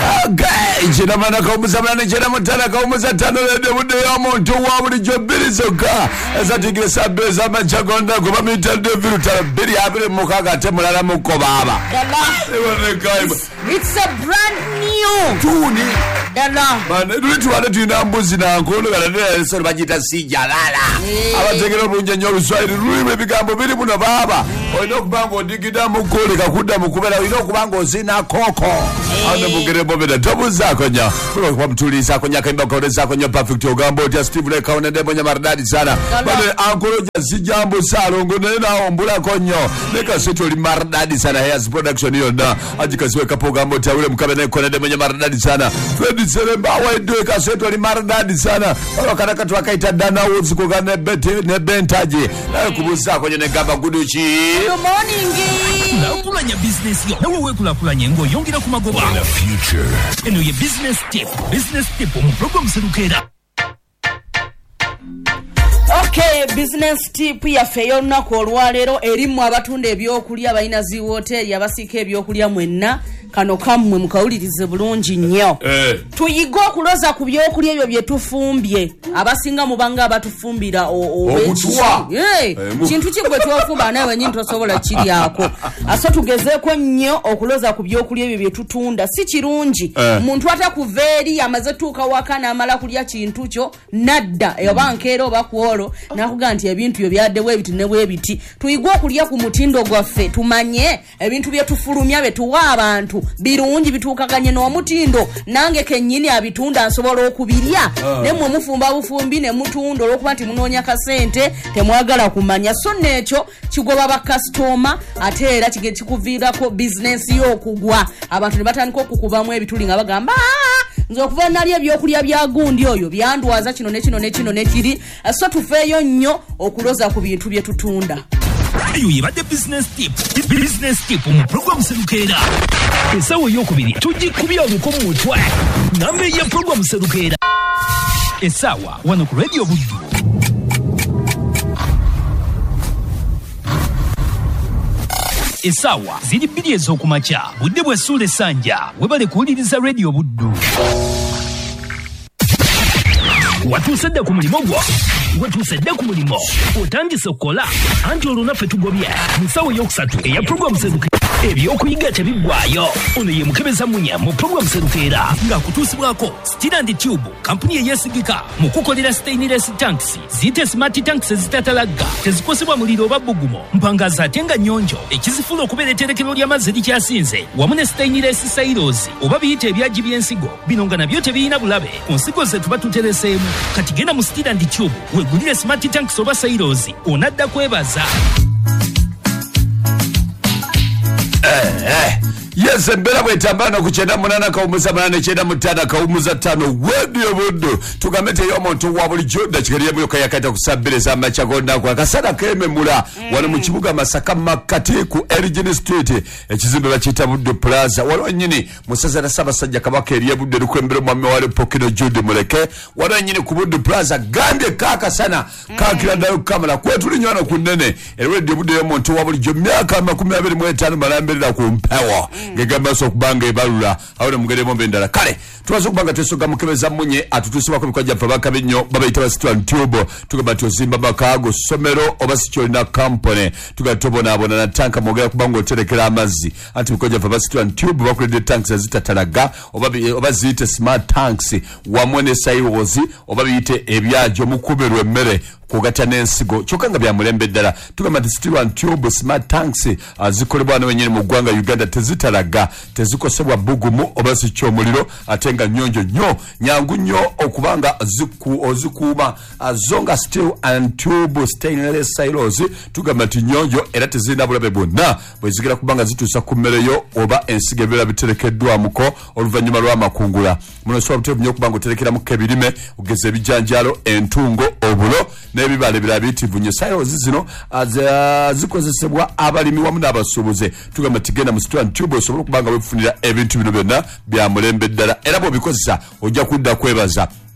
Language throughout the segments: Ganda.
Jina mana kaumuza mnane jina mutana kaumuza tano lede mude ya montu wabuli jobili soka eza tigile sabeza machagonda kuma mitande viru tarabiri habili mukaga temulala muko baba It's a brand new Tuni Dala Mane dulitu wane tuina mbuzi na ankono Gana sori bajita sijalala Abategelo bunja nyoru swahili Rui bigambo bili muna baba Oino kubango digida mukuli kakuda mukubela Oino kubango zina koko Ane mukere mbobeda Tobu zako nya Kulo kwa mtuli zako nya Kaimba kone zako nya perfect Ogambo tia Steve Leka Onedebo nya maridadi sana Bade ankolo ja sijambo salongo Nena ombula konyo Neka setu li maridadi sana Hairs production hiyo na Ajikasiwe kapo Ogambo tia ule mkabene Konedebo nya maridadi sana Freddy Seremba Waidwe kasetu li maridadi sana Wala kanaka tuwakaita Dana Woods Kugane Nebentaji Na kubusa kwenye negaba guduchi Good morning Kulanya business yo Nawe wekula kulanya ngo yongira kumagoba In the future Eno ye business tip Umuprogram serukera Okay, business tip ya feyo lunaku olwaleero erimu abatunda ebyokulya balina zi hoteli abasika ebyokulya mwenna kano kamwe mukawulirize bulungi nnyo tuyiga okuloza ku byokulya ebyo bye tufumbye abasinga mubanga abatufumbira obutwa kintu kigwe twofumba nawe nyinyi tosobola kiryako aso tugezeeko nnyo okuloza ku byokulya ebyo bye tutunda si kirungi muntu atakuva eri amaze tuuka waka n'amala kulya kintu kyo nadda oba nkeera oba kwolo nakuga nti ebintu byo byaddewo ebiti ne bwebiti tuyiga okulya ku mutindo gwaffe tumanye ebintu bye tufulumya be tuwa abantu birungi bituukaganye n'omutindo nange kennyini abitunda nsobola okubirya nemwe mufumba bufumbi ne mutunda olwokuba nti munoonya kasente temwagala kumanya so nekyo kigoba bakasitoma ate era kikuviirako bizinensi y'okugwa abantu ne batandika okukubamu ebituli nga bagamba nze okuva nali ebyokulya bya gundi oyo byandwaza kino ne kino ne kino ne kiri so tufeeyo nnyo okuloza ku bintu bye tutunda Ayo yebade business tip mu program serukera esawo yokubiri tujikubya obuko mu mutwe nambe ya program serukera esawa wano ku radio buddu esawa ziri bidi ezokumacha budde bwe sule sanja webale kuwuliriza radio buddu watusedde ku mulimo gwo watusedde ku mulimo otandise okukola anti olunafe tugobye musawo yokusatu eya program serukera ebyokuyiga tebiggwayo ono ye mukebeza munya mu program serukera ng'akutuusibwako Steel and Tube kampuni eyeesigika mu kukolera stainless tanks ziyite smart tanks ezitatalagga tezikosebwa muliro oba bbugumo mpangaza ate nga nnyonjo ekizifula okubeera etterekero ly'amazzi likyasinze wamu ne stainless silos oba biyite ebyagi by'ensigo bino nga nabyo tebiyina bulabe ku nsigo ze tuba tutereseemu kati genda mu Steel and Tube wegulire smart tanks oba silos onadda kwebaza Yes, mbela bwetambana kuchenda munana kaumuza manane chenda mutana kaumuza tano wedio budu tukamete yomuntu wabuli joda chikariye buyo kayakaita kusabireza amachagonda kwa kasana keme mula wano mchibuga Masaka makati ku Erigin Street ekizimbe bachita Buddu Plaza wano nyini musaza na saba sajja kabaka eriye budde lukwembero mwame wale Pokino Jude muleke wano nyini ku Buddu Plaza gande kaka sana kakira dayo kamala kwetu linywana kunene radio budde yomuntu wabuli jo myaka 25 malambirira ku mpewo ngegamba so kubanga ebalula awone mugere mombe ndala kale tuwazo kubanga tesoga mukebeza munye atutusiba ko bikajja pabaka binyo babayita Steel and Tube tugaba tuzimba bakago somero obasicho na company tugatobona abona na tanka mogera kubanga oterekera amazi ati bikajja pabaka Steel and Tube bakulede tanks zitatalaga obazite smart tanks wamone sayiwozi obabiyite ebyajo mukuberwe emmere kugata n'ensigo kyokanga bya mulembe ddala tugamba Steel and Tube smart tanks azikolebwa n'wenyine mu ggwanga Uganda tezitalaga tezikosebwa bugumu oba sikyo muliro atenga nyonjo nyo nyangu nyo okubanga ozikuuma azonga Steel and Tube stainless silos tugamba nyonjo era tezina bulabe bonna bwezigira kubanga zitusa ku mmereyo oba ensige bera biterekeddwa muko oluvanyuma lwa makungula muno so butebunyo okubanga oterekera mu kebirime ugeze ebijanjalo entungo obulo n'ebibale birabitivu nyo silos zino zikozesebwa abalimi wamu n'abasuubuze tugamba tigenda mu Steel and Tube osobola kubanga wefunira ebintu bino byonna bya mulembe ddala era bwo bikozesa ojja kudda kwebaza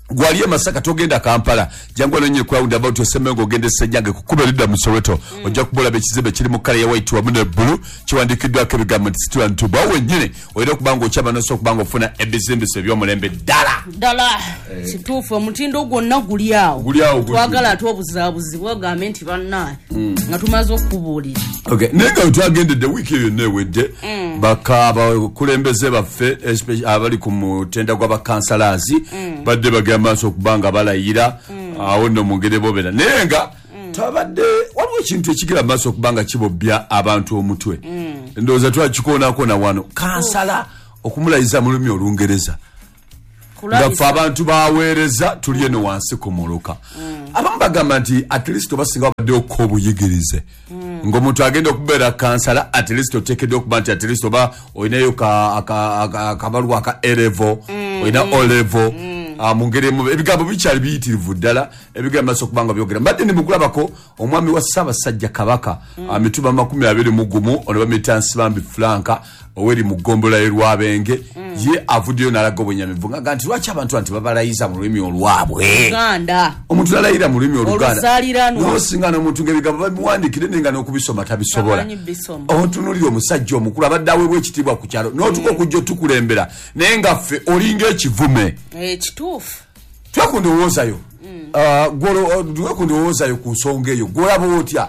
gwali Masaka togenda Kampala jangu nonye kwa roundabout osemengo ogende Ssenyange kukube lidda mu Soweto ojja kubola bekizibe kiri mu kala ya white wa mune blue kiwandikiddwa ke bigambo situantu bawe nyine oyera kubanga okyaba noso kubanga ofuna ebizimbiso ebyomulembe dala kituufu omutindo gwonna guli awo twagala ate obuzaabuzi bwagambe nti bannaye nga tumaze okubuulira nenga twagendedde wiiki eyo neewedde bakulembeze baffe abali ku mutenda gw'abakansalazi badde bagenda maaso okubanga balayira awo nno mu ngeri bobera nenga tabadde waliwo ekintu ekigira maaso okubanga kibobya abantu omutwe ndowooza twakikoonakona wano kansala okumulayiza mu lulimi Olungereza nga ffe abantu baweereza tuli eno wansi ku muluka abamu bagamba nti at least obasinga babadde okko obuyigirize ng'omuntu agenda okubeera kansala at least oteekeddwa okuba nti at least oba olinayo akabaluwa aka A-level olina O-level mu ngeri ebigambo bikyali biyitirivu ddala ebigamba maaso okubanga byogera mbadde ndimukulabako omwami wa Ssaabasajja Kabaka Mituba 21 ono bamuyita Bambi Franka oweri mu ggombolola y'Olwabenge ye avuddeyo n'alaga obwenyamivu nga nti lwaki abantu nti babalayiza mu lulimi olwabwe omuntu nalayira mu lulimi Oluganda n'osinga n'omuntu ng'ebigambo bamuwandikire nenga n'okubisoma tabisobola otunulira omusajja omukulu abadde aweebwa ekitiibwa ku kyalo n'otuka okujja otukulembera naye nga ffe olinga ekivume kituufu twekundowoozayo twekundowoozayo ku nsonga eyo gwolaba otya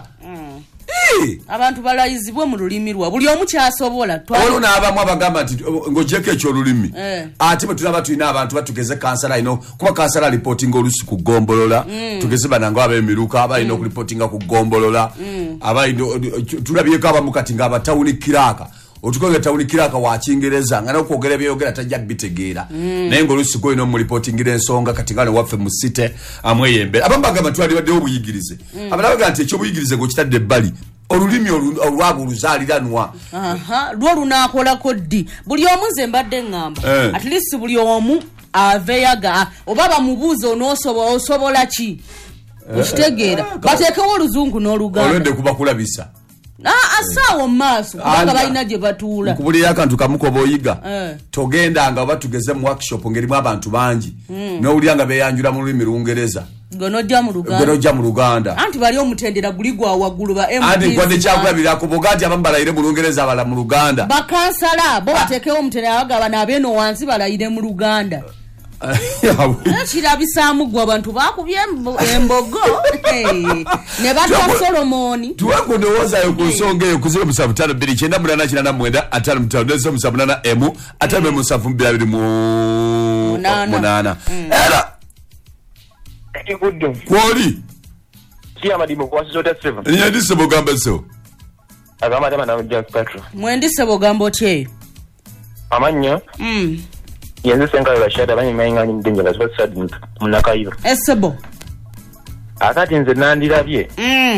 abantu balayizibwe mu lulimi lwa buli omu kyasobola waliwo n'abamu abagamba nti ng'ogyeko ekyolulimi ate bwe tulaba tulina abantu batugeze kansala ino kuba kansala alipootinga olusi ku ggombolola tugeze banange ab'emiruka abalina okulipootinga ku ggombolola tulabyeko abamu kati ng'abatawuni kiraaka otukoge tawuni kiraka wa Kingereza nga n'okwogera byogera tajja bitegeera naye ng'olusi gwo ino omulipootingira ensonga kati nga ne waffe mu site amweyembera abamu bagamba twalibaddewo obuyigirize abalala bagamba nti ekyobuyigirize ng'okitadde ebbali olulimi olwabo oluzaaliranwa lwo lunaakolako ddi buli omu nze mbadde ŋŋamba at least buli omu aveyaga oba bamubuuze osobola ki okitegeera bateekewo oluzungu n'Oluganda olwedde kuba kulabisa asaawo maaso kubanga balina gye batuula nkubulira akantu kamu koba oyiga togendanga oba tugeze mu workshop ngerimu abantu bangi n'owulira nga beeyanjula mu lulimi Lungereza gonojja mu Luganda anti bali omutendera guli gwa waggulu ba anti nkwade kyakulabirako boga nti abamu balayire mu Lungereza abala mu Luganda bakansala bo bateekewo omutendera bagaba n'abeeno wansi balayire mu Luganda kirabisaamu gwe abantu bakubye embogo ne batwa Solomoni tuwekundowoozayo ku nsonga eyo ku 0759898558 7 era kwoli nyendise bogamba so mwendise bogamba otyeyo amanya yenze senga Rashada banyimanga n'indenga zibasadi munakayiba esebo akati nze nandirabye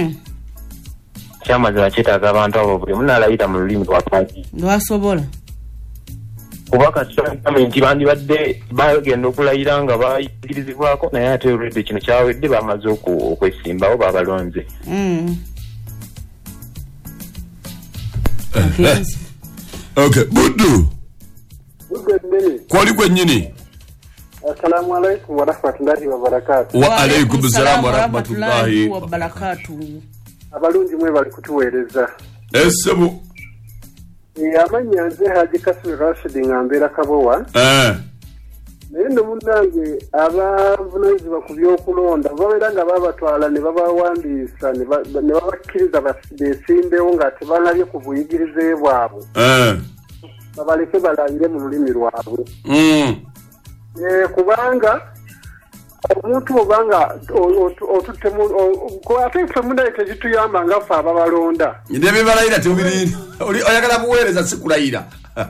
kyamaze kyetaaga abantu abo buli munalayita mu lulimi lw'abantu lwasobola kubaka gavumenti bandibadde bagenda okulayira nga bayigirizibwako naye ate olwedde kino kyawedde bamaze okwesimbawo babalonze okay Buddu kwali kwennyini assalamu alaikum wa rahmatullahi wa barakatuh wa alaikum salaam wa rahmatullahi wa barakatuh abalungi mwe bali kutuweereza esebo amanya nze Haji Kassim Rashid ngambera Kabowa naye nno munnange abavunaanyizibwa ku byokulonda babeera nga babatwala ne babawandiisa ne babakkiriza beesimbewo nga tebalabye ku buyigirize bwabwe babaleke balayire mu lulimi lwabwe kubanga omuntu obanga otuttemu ate ffe munaye tegituyamba nga ffe ababalonda nebyebalayira tebirina oyagala buweereza si kulayira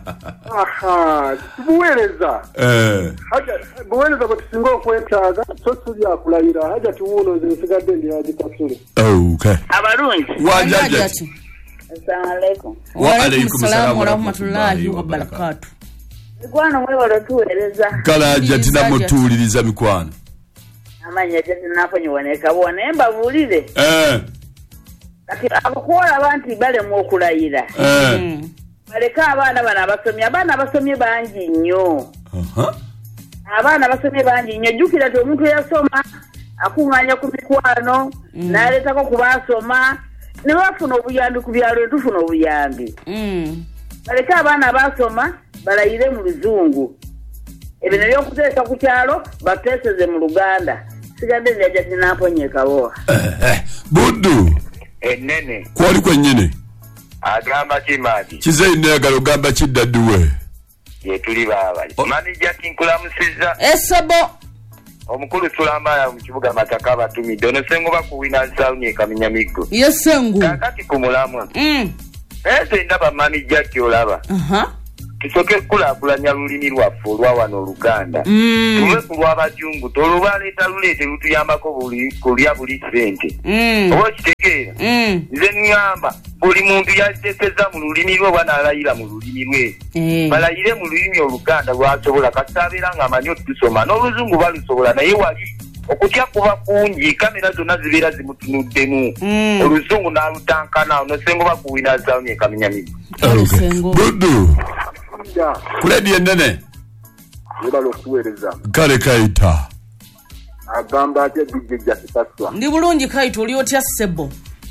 buweereza buweereza bwe tusinga okwetaaga so si byakulayira haja tiwuuno nze nsigadde ndi Haji Kasule abalungi wajajati assalamu alaikum wa alaikum salaam wa rahmatullahi wa barakatuh mikwano mwebala tuweereza kalaja tinamutuuliriza mikwano amanya tetinafonyewoneka naye mbabuulire kati abakuwola abantu balemu okulayira baleke abaana bano abasomye bangi nnyo abaana basomye bangi nnyo jjukira ti omuntu eyasoma akuŋŋaanya ku mikwano n'aleetako ku baasoma ne bafuna obuyambi ku byalo ne tufuna obuyambi baleke abaana baasoma balayire mu luzungu ebyo nebyokuteesa ku kyalo bateeseze mu Luganda sigadde njaja tinamponye Kabowa Buddu ennene kwali kwennyini agamba kimadi kizeeyineyagala ogamba kiddadduwe yetuli baaba manija kinkulamusizza Essebo omukulu Sulambaya mu kibuga Mataka abatumidde ono Ssengo bakuwina Nsawunye Kamenya Miggo Ssengo kakati ku mulamwa ese ndaba manija kyolaba tusoke kulaakulanya lulimi lwaffe olwa wano Oluganda tuwe ku lw'abajungu tolubaleeta luleete lutuyambako kulya buli sente oba okitegeera nze ŋŋamba buli muntu yateekeza mu lulimi lwe oba n'alayira mu lulimi lwe balayire mu lulimi Oluganda lwasobola kasita abeera ng'amanyi otusoma n'oluzungu balusobola naye wali okutya kuba kungi kamera zonna zibeera zimutunuddemu oluzungu n'alutankana ono Ssengo bakuwina Nsawunye Kamenya Miggo Buddu kuledi ennene yebala okutuweereza kale Kaita agamba atya dijja kisaswa ndi bulungi Kaita oli otya Ssebo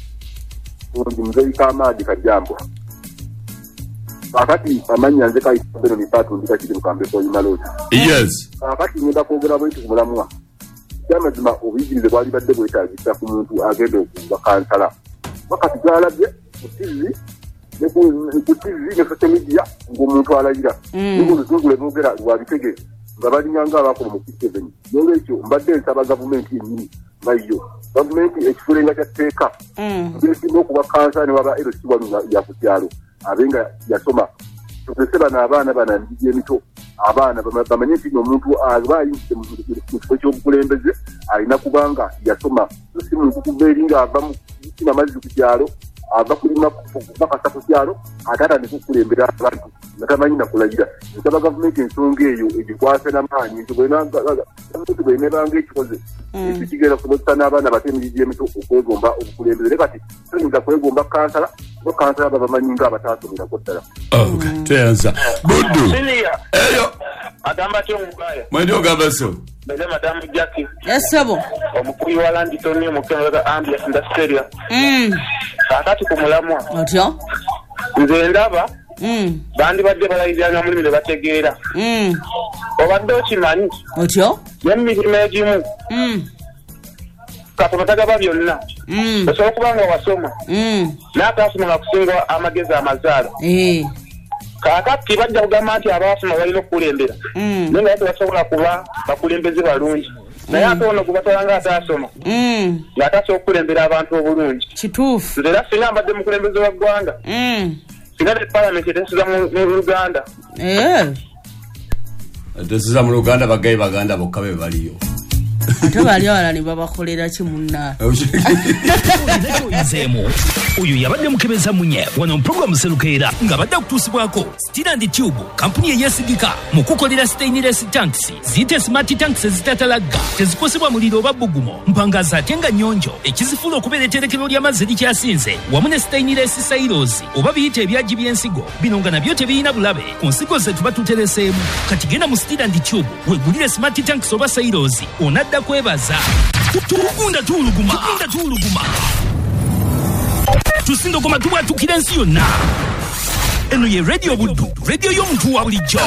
ndi muzeyika amaadi kajambo kakati amanya nze Kaita beno mipatu ndika kiri mukambe ko imaloti yes kakati ngenda kwogera bwaitu ku mulamwa kyamazima obuyigirize bwali badde bwetaagisa ku muntu agenda okuva kansala wakati gwalabye ku TV ne ku TV ne social media ng'omuntu alayira n'oluzungu lwe boogera lwabitege nga balinyanga abakola mu K7 n'olwekyo mbadde nsaba gavumenti yennyini nga yo gavumenti ekifulenga kya tteeka ng'esinga okuba kansa ne waba LC wano ya ku kyalo abenga yasoma tugese bano abaana bana ndigi emito abaana bamanye nti omuntu aba ayinzise mu kifo ky'obukulembeze alina kubanga yasoma si muntu kubeeri nga ava mu kina mazzi ku kyalo ava kulima bakasa ku kyalo atata ne kukulembera abantu nga tamanyi nakulayira nsaba gavumenti ensonga eyo egikwase n'amaanyi nti bwenebanga ekikoze ekigenda kukozesa n'abaana bato emigigi emito okwegomba obukulembeze ne kati tuyinza kwegomba kansala bo kansala babamanyi nga abataasomerako ddala teyanza Buddu eyo agamba ki omugaya mwedi ogamba so bene madamu Jackie Essebo omukulu wa Landitoni omukulu Ambias Industrial kakati ku mulamwa otyo nze ndaba bandi badde balayizanga mulimu ne bategeera obadde okimanyi otyo n'emirimu egimu Katonda tagaba byonna osobola okuba nga wasoma n'ataasoma nga kusinga amagezi amazaalo kakati bajja kugamba nti abaasoma balina okukulembera naye nga tebasobola kuba bakulembeze balungi naye ate ono gubatwala nga ataasoma ng'atasobola okukulembera abantu obulungi kituufu nze era singa mbadde mukulembeze wa ggwanga singa ne palamenti etesiza mu Luganda etesiza mu Luganda bagayi baganda bokka be baliyo ate bali awala ne babakolera ki munna oyinzeemu oyo yabadde mukebeza munye wano mu puroguramu Serukeera ng'abadde akutuusibwako Steel and Tube kampuni eyeesigika mu kukolera stainless tanks ziyite smart tanks ezitatalagga tezikosebwa muliro oba bbugumo mpangaza ate nga nnyonjo ekizifuula okubeera etterekero ly'amazzi likyasinze wamu ne stainless silos oba biyite ebyagi by'ensigo bino nga nabyo tebiyina bulabe ku nsigo ze tuba tutereseemu kati genda mu Steel and Tube weegulire smart tanks oba silos onadda kwebaza tugunda tuuluguma tusindogoma tubwatukira ensi yonna eno ye Radio Buddu radio y'omuntu wa bulijjo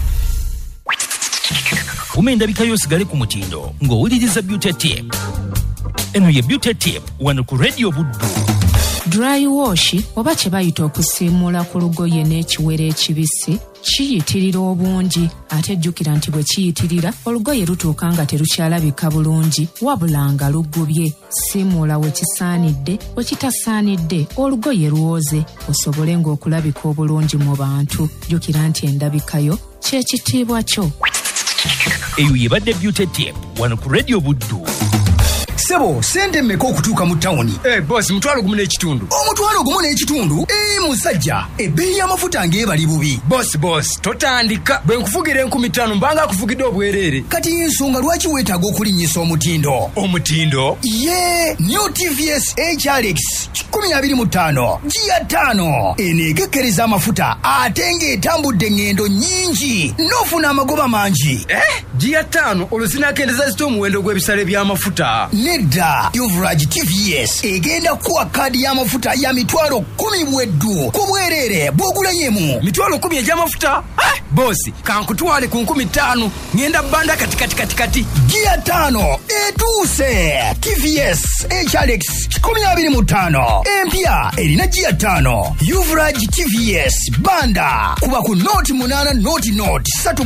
kuma endabika y'osigale ku mutindo ng'owuliriza Beauty Tip eno ye Beauty Tip wano ku Radio Buddu dry wash oba kye bayita okusiimuula ku lugoye n'ekiwero ekibisi kiyitirira obungi ate jjukira nti bwe kiyitirira olugoye lutuuka nga terukyalabika bulungi wabula nga lugubye siimuula we kisaanidde we kitasaanidde olugoye lwoze osobole ng'okulabika obulungi mu bantu jjukira nti endabikayo ky'ekitiibwa kyo eyo yebadde Beauty Tip wano ku Radio Buddu Sebo, sente mmeka okutuuka mu tawuni? Boss, mutwalo gumu n'ekitundu. Omutwalo gumu n'ekitundu? Musajja, ebbeeyi y'amafuta ng'ebali bubi. Boss, totandika. Bwe nkufugira 5000 mbanga akufugidde obwereere. Kati ensonga lwaki weetaaga okulinnyisa omutindo? Omutindo? New TVS HRX 2025 Gia 5 eneekekkereza amafuta ate ng'etambudde ngendo nnyingi n'ofuna amagoba mangi. Gia 5 olwo sinaakendeza zita omuwendo gw'ebisale by'amafuta. Nedda, Yuvraj TVS egenda kuwa kaadi y'amafuta ya mitwalo 10 bweddu ku bwereere bw'ogulayemu. Mitwalo 10 egy'amafuta? Bosi, kankutwale ku 5000 ngenda banda kati. Gia 5 etuuse. TVS HRX 2025 empya erina Gia 5. Yuvraj TVS banda kuba ku Note 8 Note 3